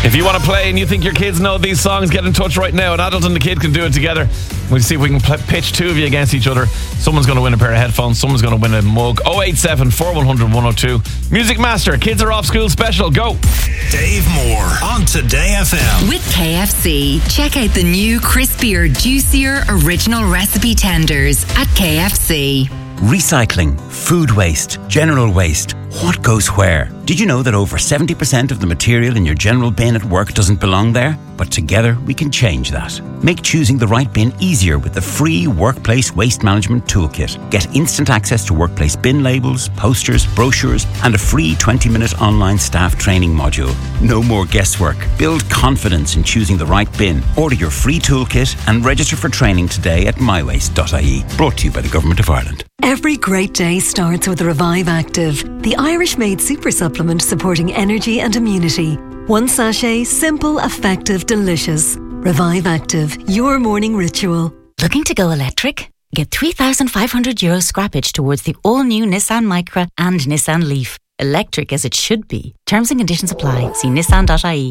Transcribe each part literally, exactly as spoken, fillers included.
If you want to play and you think your kids know these songs, get in touch right now. An adult and the kid can do it together. We'll see if we can pl- pitch two of you against each other. Someone's going to win a pair of headphones. Someone's going to win a mug. oh eight seven, four one zero zero, one oh two. Music Master, Kids Are Off School Special. Go. Dave Moore on Today F M. With K F C. Check out the new crispier, juicier original recipe tenders at K F C. Recycling, food waste, general waste. What goes where? Did you know that over seventy percent of the material in your general bin at work doesn't belong there? But together we can change that. Make choosing the right bin easier with the free Workplace Waste Management Toolkit. Get instant access to workplace bin labels, posters, brochures, and a free twenty minute online staff training module. No more guesswork. Build confidence in choosing the right bin. Order your free toolkit and register for training today at my waste dot I E. Brought to you by the Government of Ireland. Every great day starts with Revive Active, the Irish-made super supplement supporting energy and immunity. One sachet, simple, effective, delicious. Revive Active, your morning ritual. Looking to go electric? Get three thousand five hundred euro scrappage towards the all-new Nissan Micra and Nissan Leaf. Electric as it should be. Terms and conditions apply. See nissan dot I E.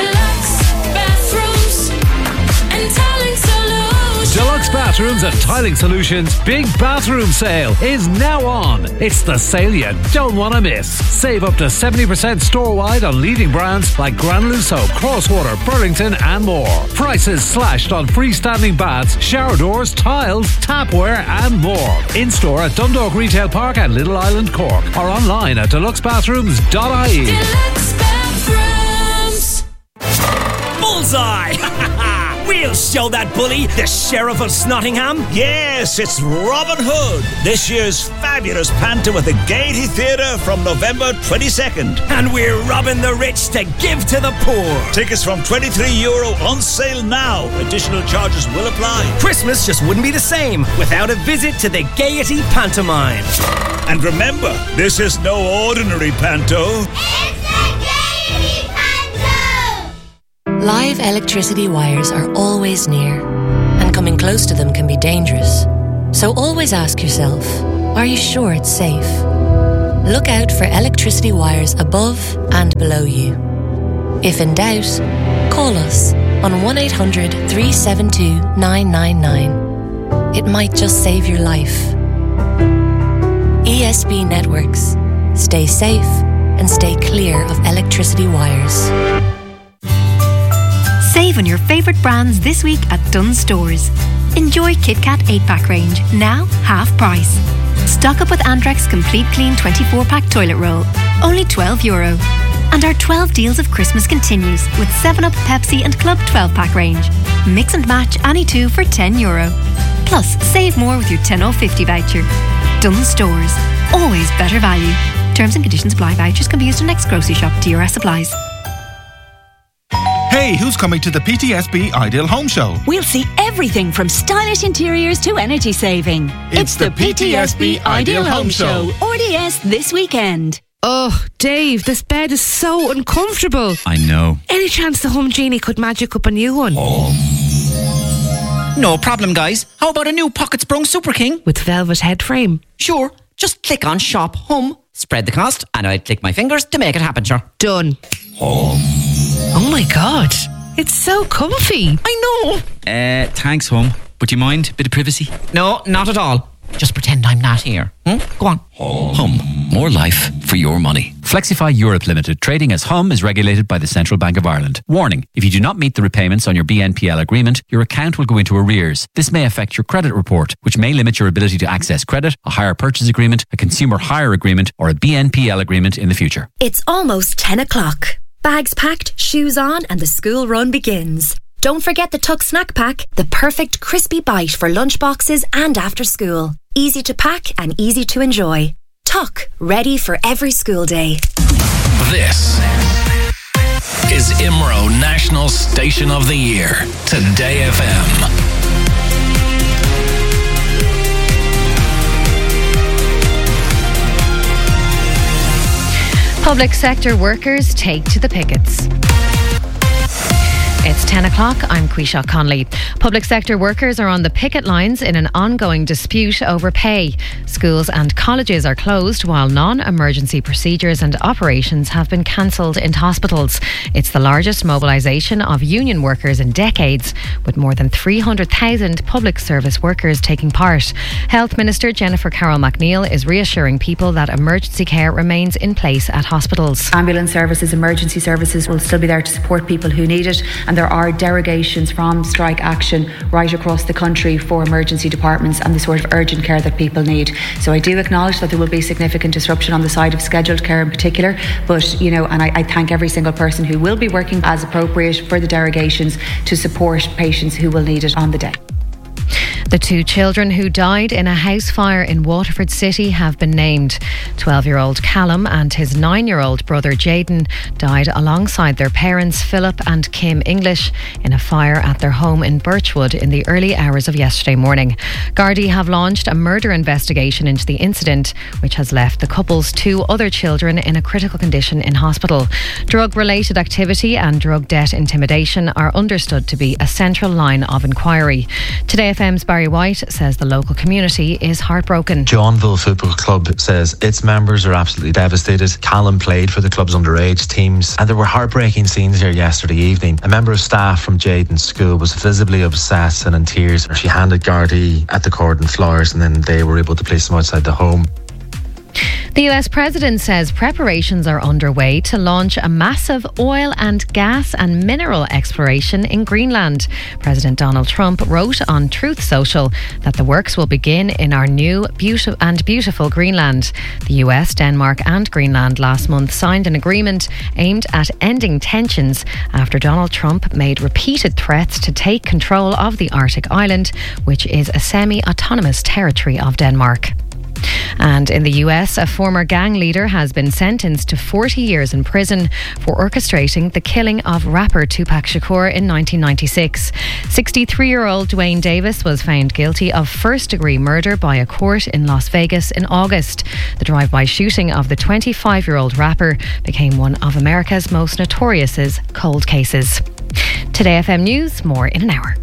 Deluxe Bathrooms and Tiling Solutions' big bathroom sale is now on. It's the sale you don't want to miss. Save up to seventy percent store-wide on leading brands like Granuloso, Crosswater, Burlington and more. Prices slashed on freestanding baths, shower doors, tiles, tapware and more. In-store at Dundalk Retail Park and Little Island, Cork, or online at deluxe bathrooms dot I E. Deluxe Bathrooms. Bullseye! We'll show that bully, the Sheriff of Snottingham. Yes, it's Robin Hood, this year's fabulous panto at the Gaiety Theatre from November twenty-second. And we're robbing the rich to give to the poor. Tickets from twenty-three euro on sale now. Additional charges will apply. Christmas just wouldn't be the same without a visit to the Gaiety Pantomime. And remember, this is no ordinary panto. It's the Gaiety Panto! Live electricity wires are always near, and coming close to them can be dangerous. So always ask yourself, are you sure it's safe? Look out for electricity wires above and below you. If in doubt, call us on one eight hundred, three seven two, nine nine nine. It might just save your life. E S B Networks. Stay safe and stay clear of electricity wires. Save on your favourite brands this week at Dunnes Stores. Enjoy KitKat eight pack range, now half price. Stock up with Andrex Complete Clean twenty-four pack toilet roll, only twelve euro. And our twelve deals of Christmas continues with seven up, Pepsi and Club twelve pack range. Mix and match any two for ten euro. Plus, save more with your ten oh fifty voucher. Dunnes Stores, always better value. Terms and conditions apply. Vouchers can be used in next grocery shop. T R S applies. Hey, who's coming to the P T S B Ideal Home Show? We'll see everything from stylish interiors to energy saving. It's, it's the, the P T S B Ideal Home Show. R D S this weekend. Oh, Dave, this bed is so uncomfortable. I know. Any chance the Home Genie could magic up a new one? Oh. No problem, guys. How about a new Pocket Sprung Super King? With velvet head frame? Sure. Just click on Shop Home, spread the cost, and I'd click my fingers to make it happen, sure. Done. Home. Oh my God, it's so comfy. I know. Uh, thanks, Home. But do you mind a bit of privacy? No, not at all. Just pretend I'm not here. Hmm? Go on. Home. Home. More life for your money. Flexify Europe Limited, trading as Hum, is regulated by the Central Bank of Ireland. Warning, if you do not meet the repayments on your B N P L agreement, your account will go into arrears. This may affect your credit report, which may limit your ability to access credit, a hire purchase agreement, a consumer hire agreement, or a B N P L agreement in the future. It's almost ten o'clock. Bags packed, shoes on, and the school run begins. Don't forget the Tuck Snack Pack, the perfect crispy bite for lunch boxes and after school. Easy to pack and easy to enjoy. Tuck, ready for every school day. This is I M R O National Station of the Year, Today F M. Public sector workers take to the pickets. It's ten o'clock. I'm Quisha Conley. Public sector workers are on the picket lines in an ongoing dispute over pay. Schools and colleges are closed while non-emergency procedures and operations have been cancelled in hospitals. It's the largest mobilisation of union workers in decades, with more than three hundred thousand public service workers taking part. Health Minister Jennifer Carroll McNeil is reassuring people that emergency care remains in place at hospitals. Ambulance services, emergency services will still be there to support people who need it, and there are derogations from strike action right across the country for emergency departments and the sort of urgent care that people need. So I do acknowledge that there will be significant disruption on the side of scheduled care in particular, but you know, and I, I thank every single person who will be working as appropriate for the derogations to support patients who will need it on the day. The two children who died in a house fire in Waterford City have been named. twelve-year-old Callum and his nine-year-old brother Jaden died alongside their parents Philip and Kim English in a fire at their home in Birchwood in the early hours of yesterday morning. Gardaí have launched a murder investigation into the incident, which has left the couple's two other children in a critical condition in hospital. Drug-related activity and drug debt intimidation are understood to be a central line of inquiry. Today F M's Barry White says the local community is heartbroken. Johnville Football Club says its members are absolutely devastated. Callum played for the club's underage teams, and there were heartbreaking scenes here yesterday evening. A member of staff from Jaden's school was visibly upset and in tears. She handed Gardaí at the Cordon flowers, and then they were able to place them outside the home. The U S President says preparations are underway to launch a massive oil and gas and mineral exploration in Greenland. President Donald Trump wrote on Truth Social that the works will begin in our new beautiful and beautiful Greenland. The U S, Denmark and Greenland last month signed an agreement aimed at ending tensions after Donald Trump made repeated threats to take control of the Arctic island, which is a semi-autonomous territory of Denmark. And in the U S, a former gang leader has been sentenced to forty years in prison for orchestrating the killing of rapper Tupac Shakur in nineteen ninety-six. sixty-three-year-old Dwayne Davis was found guilty of first-degree murder by a court in Las Vegas in August. The drive-by shooting of the twenty-five-year-old rapper became one of America's most notorious cold cases. Today F M News, more in an hour.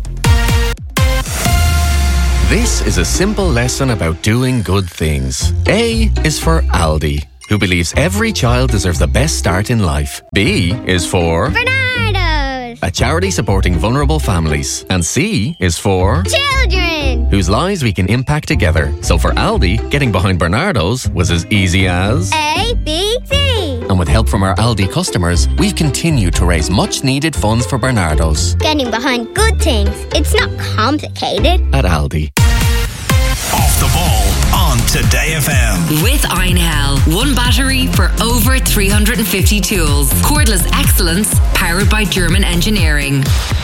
This is a simple lesson about doing good things. A is for Aldi, who believes every child deserves the best start in life. B is for Bernardo's, a charity supporting vulnerable families. And C is for children, whose lives we can impact together. So for Aldi, getting behind Bernardo's was as easy as A, B, C. And with help from our Aldi customers, we've continued to raise much needed funds for Bernardo's. Getting behind good things, it's not complicated. At Aldi. Off the ball on Today F M. With iNhell, one battery for over three hundred fifty tools. Cordless excellence powered by German engineering.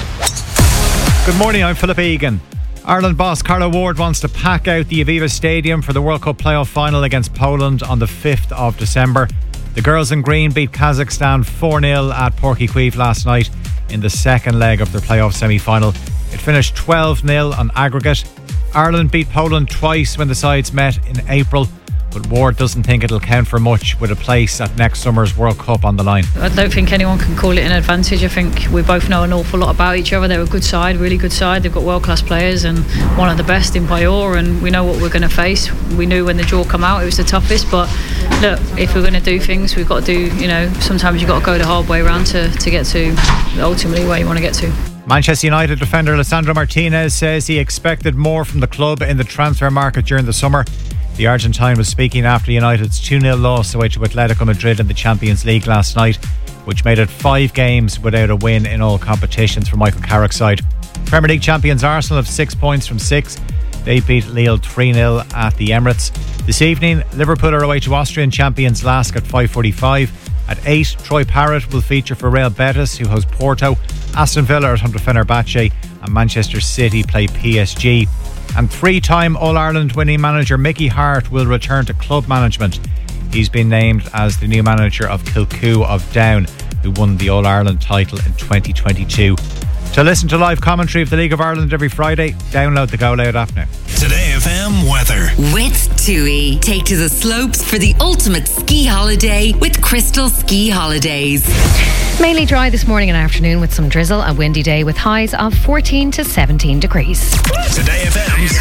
Good morning, I'm Philip Egan. Ireland boss Carlo Ward wants to pack out the Aviva Stadium for the World Cup playoff final against Poland on the fifth of December. The girls in green beat Kazakhstan four nil at Porky Queeve last night in the second leg of their playoff semi-final. It finished twelve nil on aggregate. Ireland beat Poland twice when the sides met in April, but Ward doesn't think it'll count for much with a place at next summer's World Cup on the line. I don't think anyone can call it an advantage. I think we both know an awful lot about each other. They're a good side, really good side. They've got world-class players and one of the best in Bayor, and we know what we're going to face. We knew when the draw come out it was the toughest, but look, if we're going to do things, we've got to do, you know, sometimes you've got to go the hard way around to, to get to ultimately where you want to get to. Manchester United defender Lisandro Martinez says he expected more from the club in the transfer market during the summer. The Argentine was speaking after United's two nil loss away to Atletico Madrid in the Champions League last night, which made it five games without a win in all competitions for Michael Carrick's side. Premier League champions Arsenal have six points from six. They beat Lille three nil at the Emirates. This evening, Liverpool are away to Austrian champions Lask at five forty-five. At eight, Troy Parrott will feature for Real Betis, who host Porto. Aston Villa are at home to Fenerbahce, and Manchester City play P S G. And three-time All-Ireland winning manager Mickey Hart will return to club management. He's been named as the new manager of Kilcoo of Down, who won the All-Ireland title in twenty twenty-two. To listen to live commentary of the League of Ireland every Friday, download the Go Loud app now. Today F M weather. With TUI, take to the slopes for the ultimate ski holiday with Crystal Ski Holidays. Mainly dry this morning and afternoon with some drizzle. A windy day with highs of fourteen to seventeen degrees. Today F M's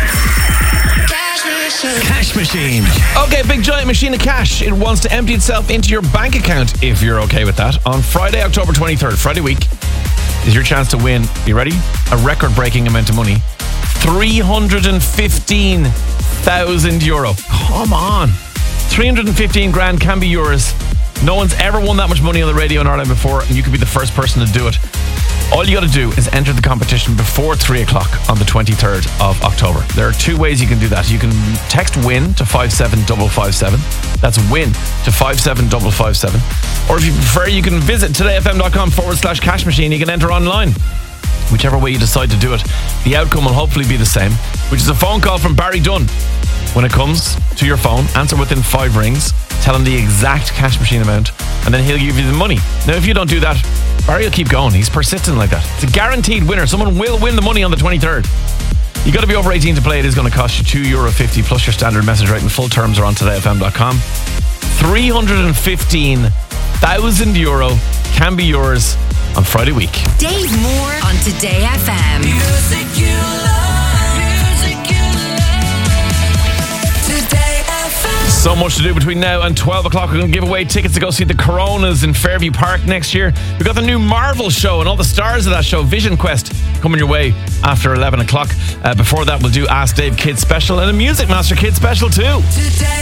Cash Machine. Okay, big giant machine of cash. It wants to empty itself into your bank account, if you're okay with that. On Friday, October twenty-third, Friday week, is your chance to win, you ready? A record-breaking amount of money. three hundred fifteen thousand euro. Come on. three hundred fifteen grand can be yours. No one's ever won that much money on the radio in Ireland before, and you could be the first person to do it. All you got to do is enter the competition before three o'clock on the twenty-third of October. There are two ways you can do that. You can text WIN to five seven five five seven. That's WIN to five seven five five seven. Or if you prefer, you can visit todayfm.com forward slash cash machine. You can enter online. Whichever way you decide to do it, the outcome will hopefully be the same, which is a phone call from Barry Dunn. When it comes to your phone, answer within five rings, tell him the exact cash machine amount, and then he'll give you the money. Now, if you don't do that, Barry will keep going. He's persistent like that. It's a guaranteed winner. Someone will win the money on the twenty-third. You got to be over eighteen to play. It is going to cost you two euro fifty plus your standard message rate, and full terms are on today f m dot com. three hundred fifteen thousand euro can be yours on Friday week. Dave Moore on Today F M. Music you love, music you love. Today F M. So much to do between now and twelve o'clock. We're going to give away tickets to go see the Coronas in Fairview Park next year. We've got the new Marvel show and all the stars of that show, Vision Quest, coming your way after eleven o'clock. Uh, before that, we'll do Ask Dave Kids Special and a Music Master Kids Special too. Today